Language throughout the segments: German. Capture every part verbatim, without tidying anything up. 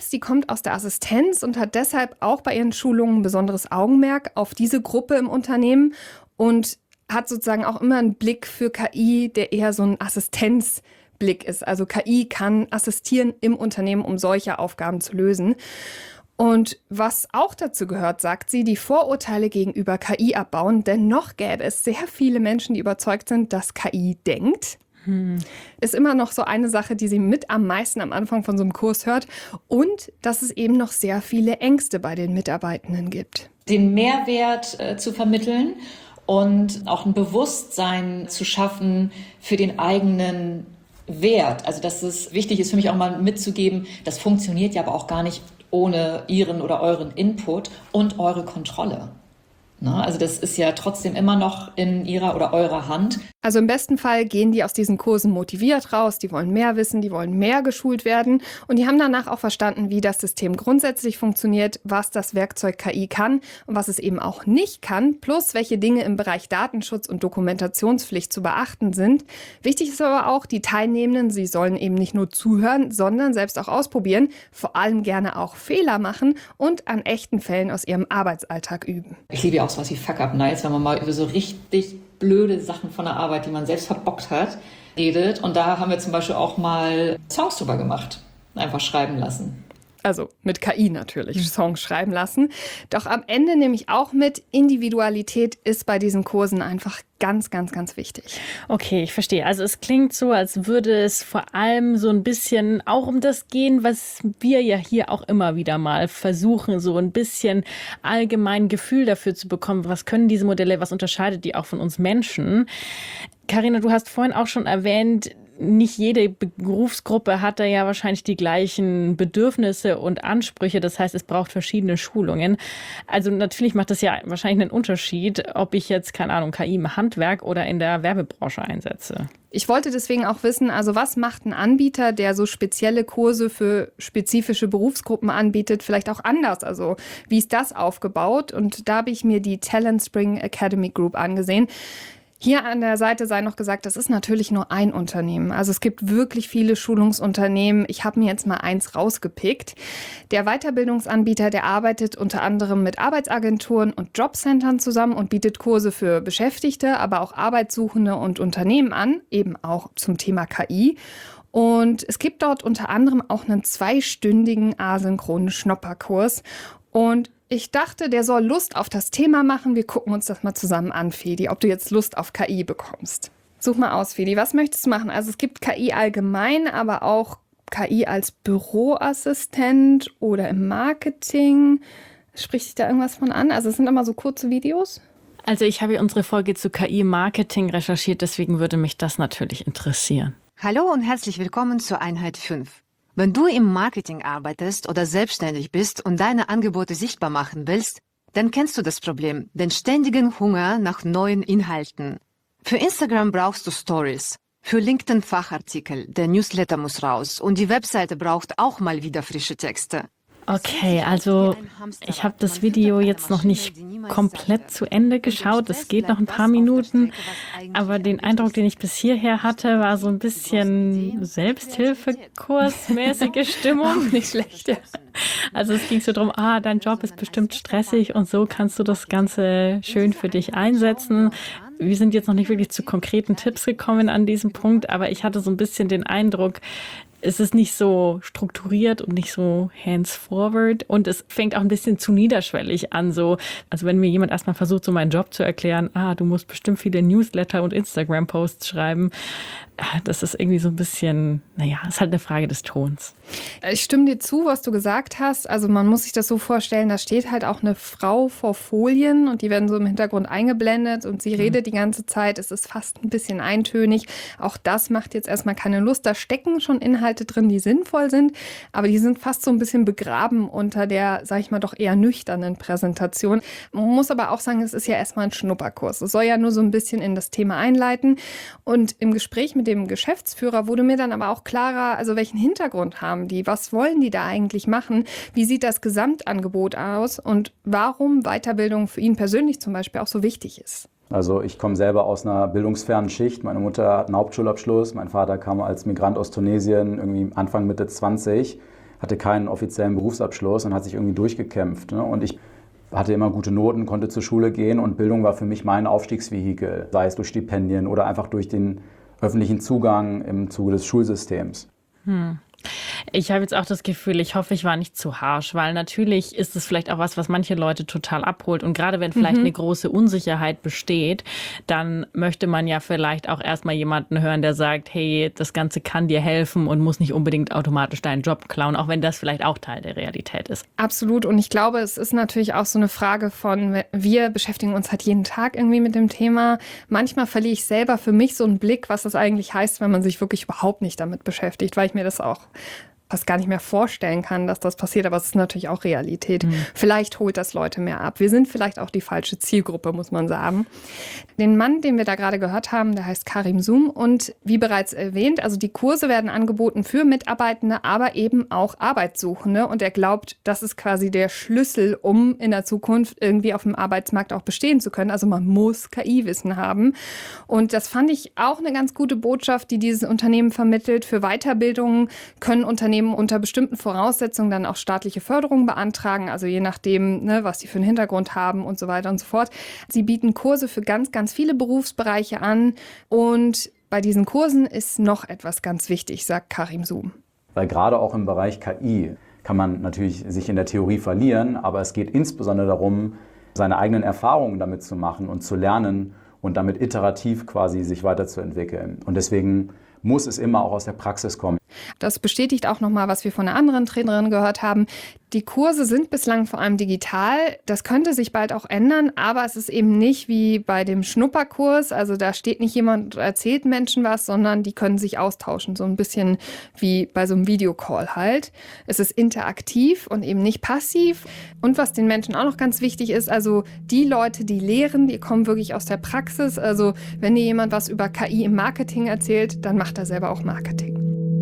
Phelps, die kommt aus der Assistenz und hat deshalb auch bei ihren Schulungen ein besonderes Augenmerk auf diese Gruppe im Unternehmen und hat sozusagen auch immer einen Blick für K I, der eher so ein Assistenzblick ist. Also K I kann assistieren im Unternehmen, um solche Aufgaben zu lösen. Und was auch dazu gehört, sagt sie, die Vorurteile gegenüber K I abbauen, denn noch gäbe es sehr viele Menschen, die überzeugt sind, dass K I denkt. Hm. Ist immer noch so eine Sache, die sie mit am meisten am Anfang von so einem Kurs hört. Und dass es eben noch sehr viele Ängste bei den Mitarbeitenden gibt. Den Mehrwert äh, zu vermitteln und auch ein Bewusstsein zu schaffen für den eigenen Wert. Also dass es wichtig ist für mich auch mal mitzugeben, das funktioniert ja aber auch gar nicht ohne Ihren oder euren Input und eure Kontrolle. Na, also das ist ja trotzdem immer noch in Ihrer oder eurer Hand. Also im besten Fall gehen die aus diesen Kursen motiviert raus, die wollen mehr wissen, die wollen mehr geschult werden und die haben danach auch verstanden, wie das System grundsätzlich funktioniert, was das Werkzeug K I kann und was es eben auch nicht kann, plus welche Dinge im Bereich Datenschutz und Dokumentationspflicht zu beachten sind. Wichtig ist aber auch, die Teilnehmenden, sie sollen eben nicht nur zuhören, sondern selbst auch ausprobieren, vor allem gerne auch Fehler machen und an echten Fällen aus ihrem Arbeitsalltag üben. Ich liebe ja auch sowas wie Fuck-Up-Nights, wenn man mal über so richtig blöde Sachen von der Arbeit, die man selbst verbockt hat, redet. Und da haben wir zum Beispiel auch mal Songs drüber gemacht, einfach schreiben lassen. Also mit K I natürlich, Songs schreiben lassen. Doch am Ende nehme ich auch mit, Individualität ist bei diesen Kursen einfach ganz, ganz, ganz wichtig. Okay, ich verstehe. Also es klingt so, als würde es vor allem so ein bisschen auch um das gehen, was wir ja hier auch immer wieder mal versuchen, so ein bisschen allgemein Gefühl dafür zu bekommen, was können diese Modelle, was unterscheidet die auch von uns Menschen. Carina, du hast vorhin auch schon erwähnt, nicht jede Berufsgruppe hat da ja wahrscheinlich die gleichen Bedürfnisse und Ansprüche. Das heißt, es braucht verschiedene Schulungen. Also natürlich macht das ja wahrscheinlich einen Unterschied, ob ich jetzt, keine Ahnung, K I im Handwerk oder in der Werbebranche einsetze. Ich wollte deswegen auch wissen, also was macht ein Anbieter, der so spezielle Kurse für spezifische Berufsgruppen anbietet, vielleicht auch anders? Also wie ist das aufgebaut? Und da habe ich mir die Talent Spring Academy Group angesehen. Hier an der Seite sei noch gesagt, das ist natürlich nur ein Unternehmen. Also es gibt wirklich viele Schulungsunternehmen. Ich habe mir jetzt mal eins rausgepickt. Der Weiterbildungsanbieter, der arbeitet unter anderem mit Arbeitsagenturen und Jobcentern zusammen und bietet Kurse für Beschäftigte, aber auch Arbeitssuchende und Unternehmen an, eben auch zum Thema K I. Und es gibt dort unter anderem auch einen zweistündigen asynchronen Schnopperkurs. Und ich dachte, der soll Lust auf das Thema machen. Wir gucken uns das mal zusammen an, Fedi, ob du jetzt Lust auf K I bekommst. Such mal aus, Fedi. Was möchtest du machen? Also es gibt K I allgemein, aber auch K I als Büroassistent oder im Marketing. Spricht dich da irgendwas von an? Also es sind immer so kurze Videos. Also ich habe unsere Folge zu K I-Marketing recherchiert, deswegen würde mich das natürlich interessieren. Hallo und herzlich willkommen zur Einheit fünf. Wenn du im Marketing arbeitest oder selbstständig bist und deine Angebote sichtbar machen willst, dann kennst du das Problem, den ständigen Hunger nach neuen Inhalten. Für Instagram brauchst du Stories, für LinkedIn Fachartikel, der Newsletter muss raus und die Webseite braucht auch mal wieder frische Texte. Okay, also ich habe das Video jetzt noch nicht komplett zu Ende geschaut. Es geht noch ein paar Minuten, aber den Eindruck, den ich bis hierher hatte, war so ein bisschen Selbsthilfekursmäßige Stimmung. Auch nicht schlecht, ja. Also es ging so drum, ah, dein Job ist bestimmt stressig und so kannst du das Ganze schön für dich einsetzen. Wir sind jetzt noch nicht wirklich zu konkreten Tipps gekommen an diesem Punkt, aber ich hatte so ein bisschen den Eindruck, es ist nicht so strukturiert und nicht so hands-forward und es fängt auch ein bisschen zu niederschwellig an. So, also wenn mir jemand erstmal versucht, so meinen Job zu erklären, ah, du musst bestimmt viele Newsletter und Instagram-Posts schreiben, das ist irgendwie so ein bisschen, naja, ist halt eine Frage des Tons. Ich stimme dir zu, was du gesagt hast. Also man muss sich das so vorstellen, da steht halt auch eine Frau vor Folien und die werden so im Hintergrund eingeblendet und sie mhm. redet die ganze Zeit. Es ist fast ein bisschen eintönig. Auch das macht jetzt erstmal keine Lust. Da stecken schon Inhalte drin, die sinnvoll sind, aber die sind fast so ein bisschen begraben unter der, sag ich mal, doch eher nüchternen Präsentation. Man muss aber auch sagen, es ist ja erstmal ein Schnupperkurs. Es soll ja nur so ein bisschen in das Thema einleiten und im Gespräch mit dem Geschäftsführer wurde mir dann aber auch klarer, also welchen Hintergrund haben die, was wollen die da eigentlich machen, wie sieht das Gesamtangebot aus und warum Weiterbildung für ihn persönlich zum Beispiel auch so wichtig ist. Also ich komme selber aus einer bildungsfernen Schicht. Meine Mutter hat einen Hauptschulabschluss, mein Vater kam als Migrant aus Tunesien, irgendwie Anfang Mitte zwanzig, hatte keinen offiziellen Berufsabschluss und hat sich irgendwie durchgekämpft. Ne? Und ich hatte immer gute Noten, konnte zur Schule gehen und Bildung war für mich mein Aufstiegsvehikel, sei es durch Stipendien oder einfach durch den öffentlichen Zugang im Zuge des Schulsystems. Hm. Ich habe jetzt auch das Gefühl, ich hoffe, ich war nicht zu harsch, weil natürlich ist es vielleicht auch was, was manche Leute total abholt. Und gerade wenn vielleicht mhm. eine große Unsicherheit besteht, dann möchte man ja vielleicht auch erstmal jemanden hören, der sagt, hey, das Ganze kann dir helfen und muss nicht unbedingt automatisch deinen Job klauen, auch wenn das vielleicht auch Teil der Realität ist. Absolut. Und ich glaube, es ist natürlich auch so eine Frage von, wir beschäftigen uns halt jeden Tag irgendwie mit dem Thema. Manchmal verliere ich selber für mich so einen Blick, was das eigentlich heißt, wenn man sich wirklich überhaupt nicht damit beschäftigt, weil ich mir das auch fast gar nicht mehr vorstellen kann, dass das passiert, aber es ist natürlich auch Realität. Mhm. Vielleicht holt das Leute mehr ab. Wir sind vielleicht auch die falsche Zielgruppe, muss man sagen. Den Mann, den wir da gerade gehört haben, der heißt Karim Zoom und wie bereits erwähnt, also die Kurse werden angeboten für Mitarbeitende, aber eben auch Arbeitssuchende und er glaubt, das ist quasi der Schlüssel, um in der Zukunft irgendwie auf dem Arbeitsmarkt auch bestehen zu können. Also man muss K I-Wissen haben und das fand ich auch eine ganz gute Botschaft, die dieses Unternehmen vermittelt. Für Weiterbildungen können Unternehmen unter bestimmten Voraussetzungen dann auch staatliche Förderung beantragen, also je nachdem, ne, was sie für einen Hintergrund haben und so weiter und so fort. Sie bieten Kurse für ganz, ganz viele Berufsbereiche an und bei diesen Kursen ist noch etwas ganz wichtig, sagt Karim Zoom. Weil gerade auch im Bereich K I kann man natürlich sich in der Theorie verlieren, aber es geht insbesondere darum, seine eigenen Erfahrungen damit zu machen und zu lernen und damit iterativ quasi sich weiterzuentwickeln. Und deswegen muss es immer auch aus der Praxis kommen. Das bestätigt auch nochmal, was wir von einer anderen Trainerin gehört haben. Die Kurse sind bislang vor allem digital. Das könnte sich bald auch ändern, aber es ist eben nicht wie bei dem Schnupperkurs. Also da steht nicht jemand und erzählt Menschen was, sondern die können sich austauschen. So ein bisschen wie bei so einem Videocall halt. Es ist interaktiv und eben nicht passiv. Und was den Menschen auch noch ganz wichtig ist, also die Leute, die lehren, die kommen wirklich aus der Praxis. Also wenn dir jemand was über K I im Marketing erzählt, dann macht er selber auch Marketing.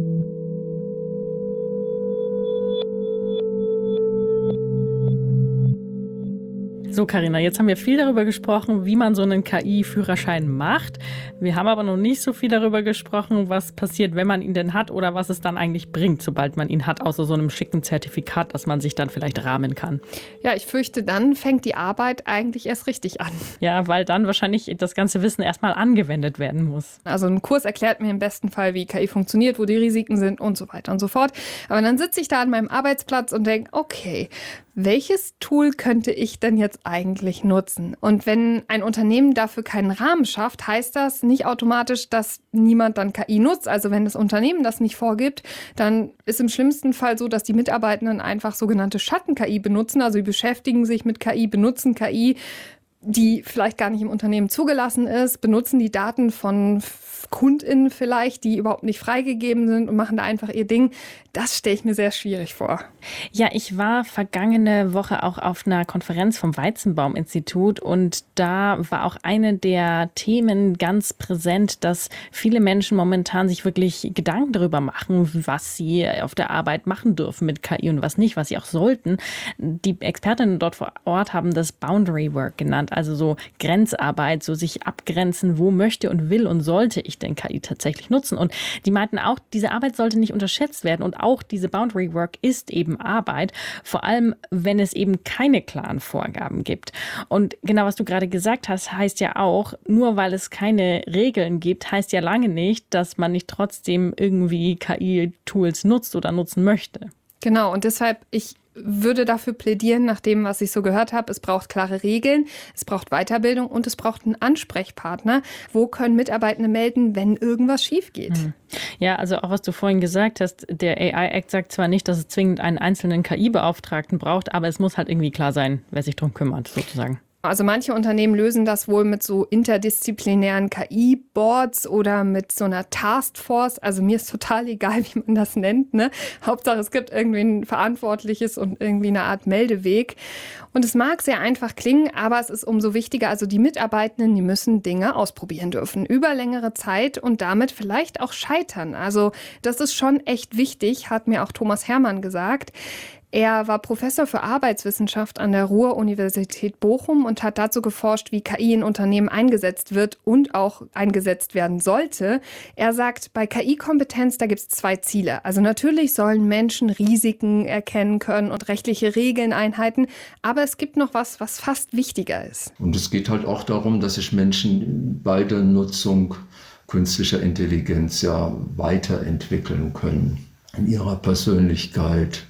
So, Carina, jetzt haben wir viel darüber gesprochen, wie man so einen K I-Führerschein macht. Wir haben aber noch nicht so viel darüber gesprochen, was passiert, wenn man ihn denn hat oder was es dann eigentlich bringt, sobald man ihn hat, außer so einem schicken Zertifikat, das man sich dann vielleicht rahmen kann. Ja, ich fürchte, dann fängt die Arbeit eigentlich erst richtig an. Ja, weil dann wahrscheinlich das ganze Wissen erstmal angewendet werden muss. Also ein Kurs erklärt mir im besten Fall, wie K I funktioniert, wo die Risiken sind und so weiter und so fort. Aber dann sitze ich da an meinem Arbeitsplatz und denke, okay, welches Tool könnte ich denn jetzt eigentlich nutzen? Und wenn ein Unternehmen dafür keinen Rahmen schafft, heißt das nicht automatisch, dass niemand dann K I nutzt. Also wenn das Unternehmen das nicht vorgibt, dann ist im schlimmsten Fall so, dass die Mitarbeitenden einfach sogenannte Schatten-K I benutzen. Also die beschäftigen sich mit K I, benutzen K I, die vielleicht gar nicht im Unternehmen zugelassen ist, benutzen die Daten von KundInnen vielleicht, die überhaupt nicht freigegeben sind und machen da einfach ihr Ding. Das stelle ich mir sehr schwierig vor. Ja, ich war vergangene Woche auch auf einer Konferenz vom Weizenbaum-Institut und da war auch eine der Themen ganz präsent, dass viele Menschen momentan sich wirklich Gedanken darüber machen, was sie auf der Arbeit machen dürfen mit K I und was nicht, was sie auch sollten. Die Expertinnen dort vor Ort haben das Boundary Work genannt, also so Grenzarbeit, so sich abgrenzen, wo möchte und will und sollte ich denn K I tatsächlich nutzen. Und die meinten auch, diese Arbeit sollte nicht unterschätzt werden und auch diese Boundary Work ist eben Arbeit, vor allem wenn es eben keine klaren Vorgaben gibt. Und genau, was du gerade gesagt hast, heißt ja auch, nur weil es keine Regeln gibt, heißt ja lange nicht, dass man nicht trotzdem irgendwie K I-Tools nutzt oder nutzen möchte. Genau, und deshalb, ich würde dafür plädieren, nach dem, was ich so gehört habe, es braucht klare Regeln, es braucht Weiterbildung und es braucht einen Ansprechpartner. Wo können Mitarbeitende melden, wenn irgendwas schief geht? Hm. Ja, also auch was du vorhin gesagt hast, der A I-Act sagt zwar nicht, dass es zwingend einen einzelnen K I-Beauftragten braucht, aber es muss halt irgendwie klar sein, wer sich darum kümmert, sozusagen. Also manche Unternehmen lösen das wohl mit so interdisziplinären K I-Boards oder mit so einer Taskforce. Also mir ist total egal, wie man das nennt, ne? Hauptsache es gibt irgendwie ein Verantwortliches und irgendwie eine Art Meldeweg. Und es mag sehr einfach klingen, aber es ist umso wichtiger. Also die Mitarbeitenden, die müssen Dinge ausprobieren dürfen über längere Zeit und damit vielleicht auch scheitern. Also das ist schon echt wichtig, hat mir auch Thomas Hermann gesagt. Er war Professor für Arbeitswissenschaft an der Ruhr-Universität Bochum und hat dazu geforscht, wie K I in Unternehmen eingesetzt wird und auch eingesetzt werden sollte. Er sagt, bei K I-Kompetenz, da gibt es zwei Ziele. Also natürlich sollen Menschen Risiken erkennen können und rechtliche Regeln einhalten, aber es gibt noch was, was fast wichtiger ist. Und es geht halt auch darum, dass sich Menschen bei der Nutzung künstlicher Intelligenz ja weiterentwickeln können. In ihrer Persönlichkeit,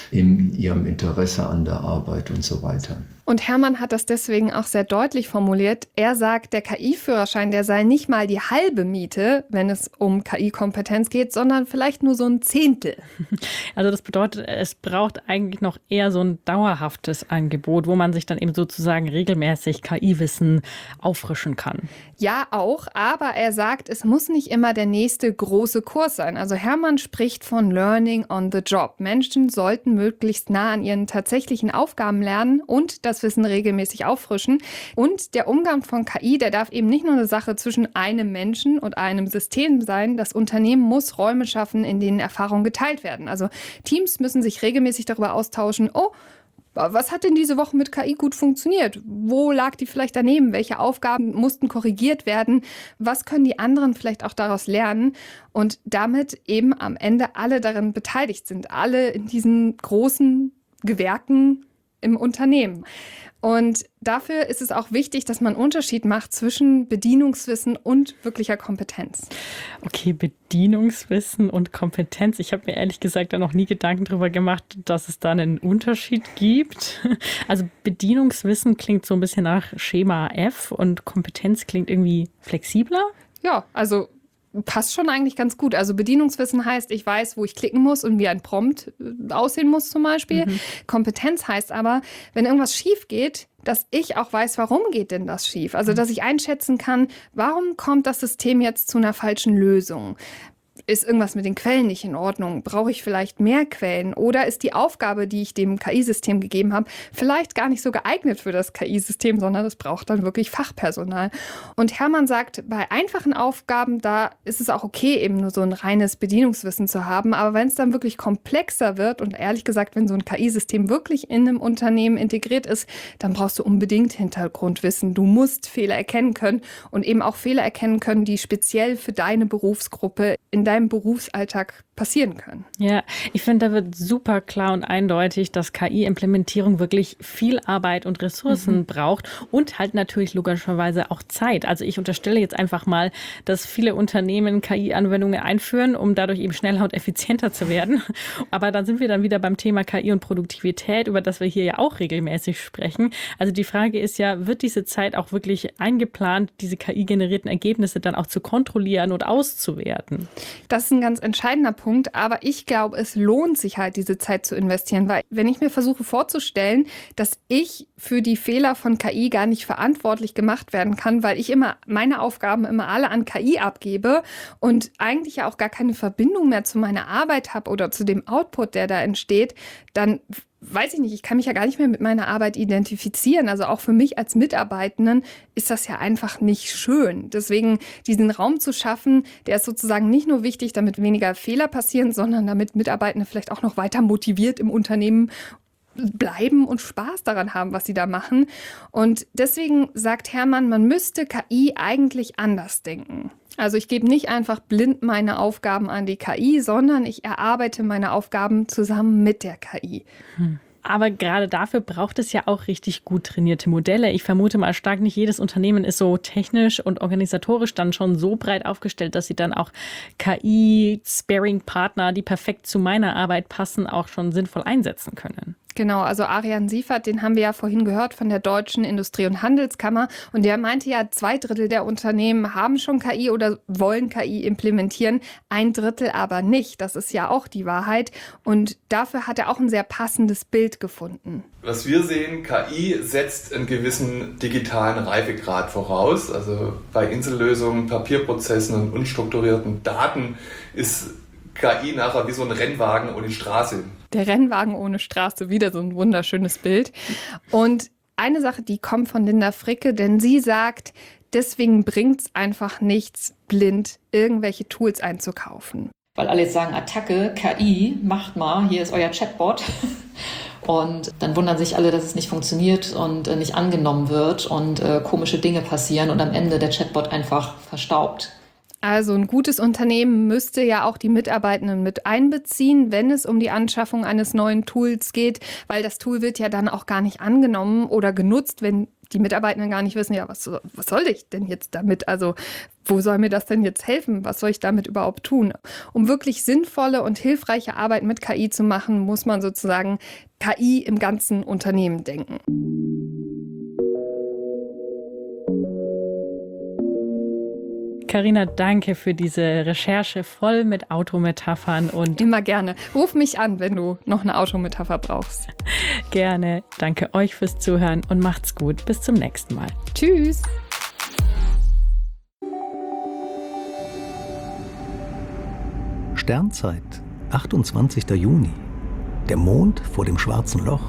in ihrem Interesse an der Arbeit und so weiter. Und Hermann hat das deswegen auch sehr deutlich formuliert. Er sagt, der K I-Führerschein, der sei nicht mal die halbe Miete, wenn es um K I-Kompetenz geht, sondern vielleicht nur so ein Zehntel. Also das bedeutet, es braucht eigentlich noch eher so ein dauerhaftes Angebot, wo man sich dann eben sozusagen regelmäßig K I-Wissen auffrischen kann. Ja, auch, aber er sagt, es muss nicht immer der nächste große Kurs sein. Also Hermann spricht von Learning on the Job. Menschen sollten möglichst nah an ihren tatsächlichen Aufgaben lernen und das Wissen regelmäßig auffrischen. Und der Umgang von K I, der darf eben nicht nur eine Sache zwischen einem Menschen und einem System sein. Das Unternehmen muss Räume schaffen, in denen Erfahrungen geteilt werden. Also Teams müssen sich regelmäßig darüber austauschen, oh, was hat denn diese Woche mit K I gut funktioniert? Wo lag die vielleicht daneben? Welche Aufgaben mussten korrigiert werden? Was können die anderen vielleicht auch daraus lernen? Und damit eben am Ende alle darin beteiligt sind. Alle in diesen großen Gewerken im Unternehmen. Und dafür ist es auch wichtig, dass man einen Unterschied macht zwischen Bedienungswissen und wirklicher Kompetenz. Okay, Bedienungswissen und Kompetenz. Ich habe mir ehrlich gesagt da noch nie Gedanken darüber gemacht, dass es da einen Unterschied gibt. Also Bedienungswissen klingt so ein bisschen nach Schema F und Kompetenz klingt irgendwie flexibler. Ja, also passt schon eigentlich ganz gut. Also Bedienungswissen heißt, ich weiß, wo ich klicken muss und wie ein Prompt aussehen muss zum Beispiel. Mhm. Kompetenz heißt aber, wenn irgendwas schief geht, dass ich auch weiß, warum geht denn das schief? Also dass ich einschätzen kann, warum kommt das System jetzt zu einer falschen Lösung? Ist irgendwas mit den Quellen nicht in Ordnung? Brauche ich vielleicht mehr Quellen? Oder ist die Aufgabe, die ich dem K I-System gegeben habe, vielleicht gar nicht so geeignet für das K I-System, sondern es braucht dann wirklich Fachpersonal. Und Hermann sagt, bei einfachen Aufgaben, da ist es auch okay, eben nur so ein reines Bedienungswissen zu haben. Aber wenn es dann wirklich komplexer wird und ehrlich gesagt, wenn so ein K I-System wirklich in einem Unternehmen integriert ist, dann brauchst du unbedingt Hintergrundwissen. Du musst Fehler erkennen können und eben auch Fehler erkennen können, die speziell für deine Berufsgruppe in deinem Berufsalltag passieren können. Ja, ich finde, da wird super klar und eindeutig, dass K I-Implementierung wirklich viel Arbeit und Ressourcen mhm. braucht und halt natürlich logischerweise auch Zeit. Also ich unterstelle jetzt einfach mal, dass viele Unternehmen K I-Anwendungen einführen, um dadurch eben schneller und effizienter zu werden. Aber dann sind wir dann wieder beim Thema K I und Produktivität, über das wir hier ja auch regelmäßig sprechen. Also die Frage ist ja, wird diese Zeit auch wirklich eingeplant, diese K I-generierten Ergebnisse dann auch zu kontrollieren und auszuwerten? Das ist ein ganz entscheidender Punkt, aber ich glaube, es lohnt sich halt, diese Zeit zu investieren, weil wenn ich mir versuche vorzustellen, dass ich für die Fehler von K I gar nicht verantwortlich gemacht werden kann, weil ich immer meine Aufgaben immer alle an K I abgebe und eigentlich ja auch gar keine Verbindung mehr zu meiner Arbeit habe oder zu dem Output, der da entsteht, dann weiß ich nicht, ich kann mich ja gar nicht mehr mit meiner Arbeit identifizieren. Also auch für mich als Mitarbeitenden ist das ja einfach nicht schön. Deswegen diesen Raum zu schaffen, der ist sozusagen nicht nur wichtig, damit weniger Fehler passieren, sondern damit Mitarbeitende vielleicht auch noch weiter motiviert im Unternehmen bleiben und Spaß daran haben, was sie da machen. Und deswegen sagt Hermann, man müsste K I eigentlich anders denken. Also ich gebe nicht einfach blind meine Aufgaben an die K I, sondern ich erarbeite meine Aufgaben zusammen mit der K I. Hm. Aber gerade dafür braucht es ja auch richtig gut trainierte Modelle. Ich vermute mal stark, nicht jedes Unternehmen ist so technisch und organisatorisch dann schon so breit aufgestellt, dass sie dann auch K I-Sparing-Partner, die perfekt zu meiner Arbeit passen, auch schon sinnvoll einsetzen können. Genau, also Arian Siefert, den haben wir ja vorhin gehört von der Deutschen Industrie- und Handelskammer. Und der meinte ja, zwei Drittel der Unternehmen haben schon K I oder wollen K I implementieren, ein Drittel aber nicht. Das ist ja auch die Wahrheit. Und dafür hat er auch ein sehr passendes Bild gefunden. Was wir sehen, K I setzt einen gewissen digitalen Reifegrad voraus. Also bei Insellösungen, Papierprozessen und unstrukturierten Daten ist K I nachher wie so ein Rennwagen ohne Straße. Der Rennwagen ohne Straße, wieder so ein wunderschönes Bild. Und eine Sache, die kommt von Linda Fricke, denn sie sagt, deswegen bringt es einfach nichts, blind irgendwelche Tools einzukaufen. Weil alle jetzt sagen, Attacke, K I, macht mal, hier ist euer Chatbot. Und dann wundern sich alle, dass es nicht funktioniert und äh, nicht angenommen wird und äh, komische Dinge passieren und am Ende der Chatbot einfach verstaubt. Also ein gutes Unternehmen müsste ja auch die Mitarbeitenden mit einbeziehen, wenn es um die Anschaffung eines neuen Tools geht, weil das Tool wird ja dann auch gar nicht angenommen oder genutzt, wenn die Mitarbeitenden gar nicht wissen, ja, was, was soll ich denn jetzt damit? Also wo soll mir das denn jetzt helfen? Was soll ich damit überhaupt tun? Um wirklich sinnvolle und hilfreiche Arbeit mit K I zu machen, muss man sozusagen K I im ganzen Unternehmen denken. Carina, danke für diese Recherche voll mit Autometaphern und immer gerne. Ruf mich an, wenn du noch eine Autometapher brauchst. Gerne. Danke euch fürs Zuhören und macht's gut. Bis zum nächsten Mal. Tschüss. Sternzeit, achtundzwanzigster Juni. Der Mond vor dem schwarzen Loch.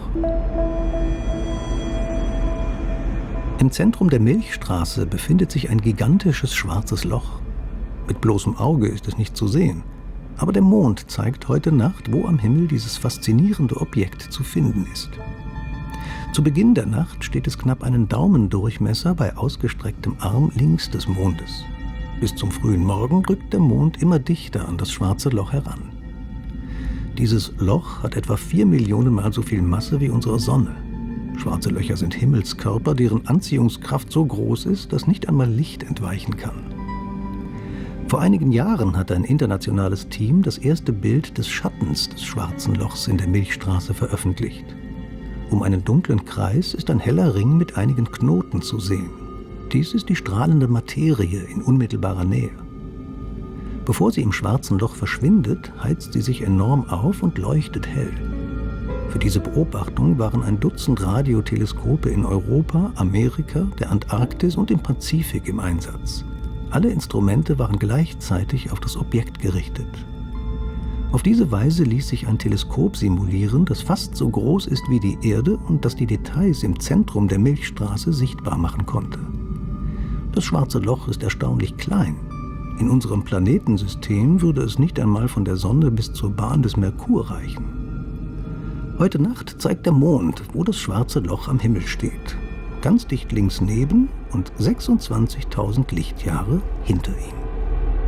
Im Zentrum der Milchstraße befindet sich ein gigantisches schwarzes Loch. Mit bloßem Auge ist es nicht zu sehen, aber der Mond zeigt heute Nacht, wo am Himmel dieses faszinierende Objekt zu finden ist. Zu Beginn der Nacht steht es knapp einen Daumendurchmesser bei ausgestrecktem Arm links des Mondes. Bis zum frühen Morgen rückt der Mond immer dichter an das schwarze Loch heran. Dieses Loch hat etwa vier Millionen Mal so viel Masse wie unsere Sonne. Schwarze Löcher sind Himmelskörper, deren Anziehungskraft so groß ist, dass nicht einmal Licht entweichen kann. Vor einigen Jahren hat ein internationales Team das erste Bild des Schattens des schwarzen Lochs in der Milchstraße veröffentlicht. Um einen dunklen Kreis ist ein heller Ring mit einigen Knoten zu sehen. Dies ist die strahlende Materie in unmittelbarer Nähe. Bevor sie im schwarzen Loch verschwindet, heizt sie sich enorm auf und leuchtet hell. Für diese Beobachtung waren ein Dutzend Radioteleskope in Europa, Amerika, der Antarktis und im Pazifik im Einsatz. Alle Instrumente waren gleichzeitig auf das Objekt gerichtet. Auf diese Weise ließ sich ein Teleskop simulieren, das fast so groß ist wie die Erde und das die Details im Zentrum der Milchstraße sichtbar machen konnte. Das schwarze Loch ist erstaunlich klein. In unserem Planetensystem würde es nicht einmal von der Sonne bis zur Bahn des Merkur reichen. Heute Nacht zeigt der Mond, wo das schwarze Loch am Himmel steht. Ganz dicht links neben und sechsundzwanzigtausend Lichtjahre hinter ihm.